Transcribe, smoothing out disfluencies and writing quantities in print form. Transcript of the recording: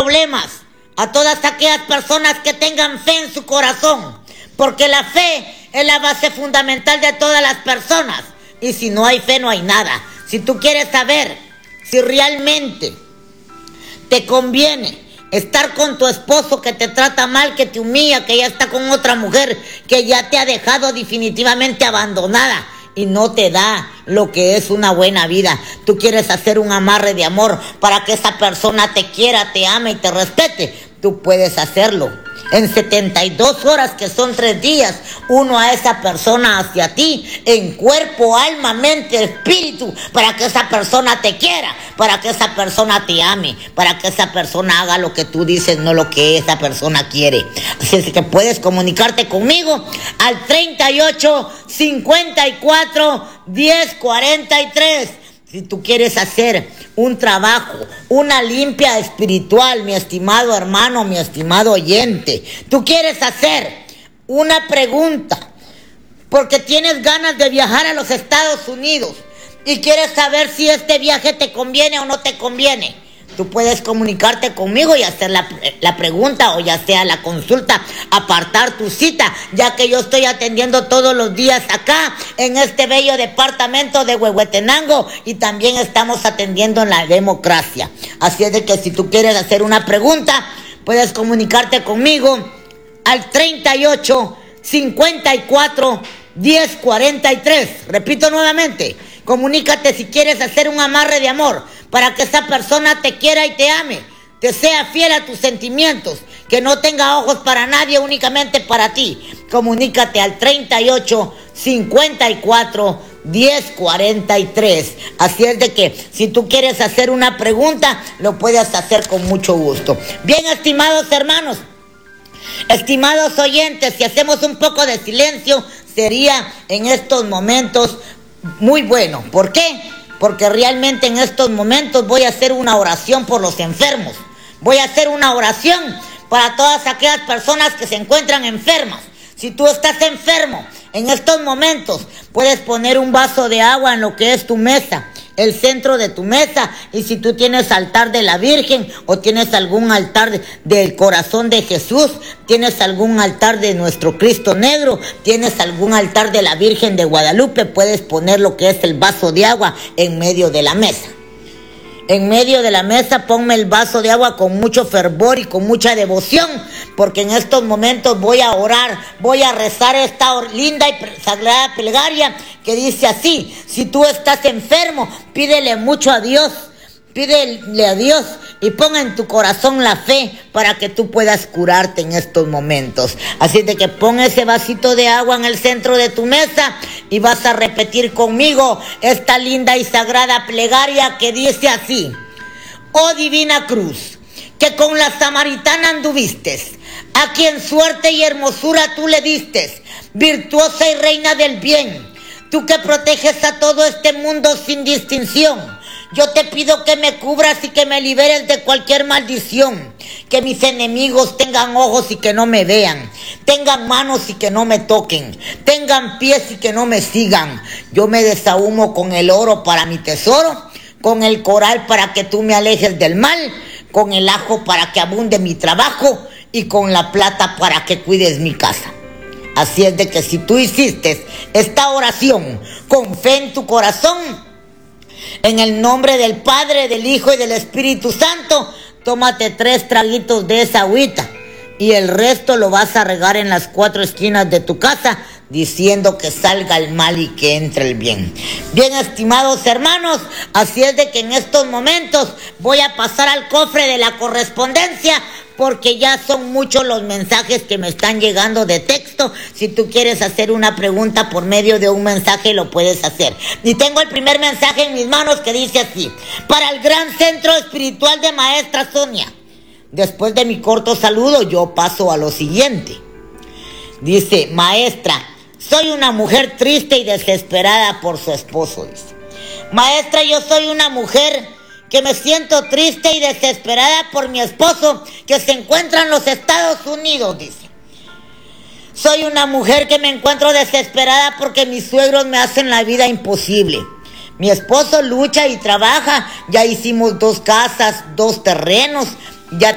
problemas a todas aquellas personas que tengan fe en su corazón, porque la fe es la base fundamental de todas las personas, y si no hay fe no hay nada. Si tú quieres saber si realmente te conviene estar con tu esposo que te trata mal, que te humilla, que ya está con otra mujer, que ya te ha dejado definitivamente abandonada y no te da lo que es una buena vida, tú quieres hacer un amarre de amor para que esa persona te quiera, te ame y te respete, tú puedes hacerlo. En 72 horas, que son 3 días, uno a esa persona hacia ti, en cuerpo, alma, mente, espíritu, para que esa persona te quiera, para que esa persona te ame, para que esa persona haga lo que tú dices, no lo que esa persona quiere. Así es que puedes comunicarte conmigo al 38 54 10 43. Si tú quieres hacer un trabajo, una limpia espiritual, mi estimado hermano, mi estimado oyente, tú quieres hacer una pregunta porque tienes ganas de viajar a los Estados Unidos y quieres saber si este viaje te conviene o no te conviene, tú puedes comunicarte conmigo y hacer la pregunta, o ya sea la consulta, apartar tu cita, ya que yo estoy atendiendo todos los días acá en este bello departamento de Huehuetenango, y también estamos atendiendo en la democracia. Así es de que si tú quieres hacer una pregunta, puedes comunicarte conmigo al 38 54 10 43. Repito nuevamente, comunícate si quieres hacer un amarre de amor para que esa persona te quiera y te ame, te sea fiel a tus sentimientos, que no tenga ojos para nadie, únicamente para ti. Comunícate al 38 54 10 43. Así es de que si tú quieres hacer una pregunta, lo puedes hacer con mucho gusto. Bien, estimados hermanos, estimados oyentes, si hacemos un poco de silencio, sería en estos momentos muy bueno. ¿Por qué? Porque realmente en estos momentos voy a hacer una oración por los enfermos. Voy a hacer una oración para todas aquellas personas que se encuentran enfermas. Si tú estás enfermo en estos momentos, puedes poner un vaso de agua en lo que es tu mesa, el centro de tu mesa, y si tú tienes altar de la Virgen o tienes algún altar del corazón de Jesús, tienes algún altar de nuestro Cristo negro, tienes algún altar de la Virgen de Guadalupe, puedes poner lo que es el vaso de agua en medio de la mesa. En medio de la mesa ponme el vaso de agua con mucho fervor y con mucha devoción, porque en estos momentos voy a orar, voy a rezar esta linda y sagrada plegaria que dice así: si tú estás enfermo, pídele mucho a Dios, pídele a Dios y ponga en tu corazón la fe para que tú puedas curarte en estos momentos. Así de que pon ese vasito de agua en el centro de tu mesa y vas a repetir conmigo esta linda y sagrada plegaria que dice así: oh divina cruz, que con la samaritana anduviste, a quien suerte y hermosura tú le diste, virtuosa y reina del bien, tú que proteges a todo este mundo sin distinción, yo te pido que me cubras y que me liberes de cualquier maldición, que mis enemigos tengan ojos y que no me vean, tengan manos y que no me toquen, tengan pies y que no me sigan. Yo me desahumo con el oro para mi tesoro, con el coral para que tú me alejes del mal, con el ajo para que abunde mi trabajo y con la plata para que cuides mi casa. Así es de que si tú hiciste esta oración con fe en tu corazón, en el nombre del Padre, del Hijo y del Espíritu Santo, tómate 3 traguitos de esa agüita y el resto lo vas a regar en las 4 esquinas de tu casa, diciendo que salga el mal y que entre el bien. Bien, estimados hermanos, así es de que en estos momentos voy a pasar al cofre de la correspondencia, porque ya son muchos los mensajes que me están llegando de texto. Si tú quieres hacer una pregunta por medio de un mensaje, lo puedes hacer. Y tengo el primer mensaje en mis manos que dice así: para el Gran Centro Espiritual de Maestra Sonia. Después de mi corto saludo, yo paso a lo siguiente. Dice: maestra, soy una mujer triste y desesperada por su esposo. Dice: maestra, yo soy una mujer que me siento triste y desesperada por mi esposo que se encuentra en los Estados Unidos. Dice: soy una mujer que me encuentro desesperada porque mis suegros me hacen la vida imposible. Mi esposo lucha y trabaja, ya hicimos 2 casas, 2 terrenos, ya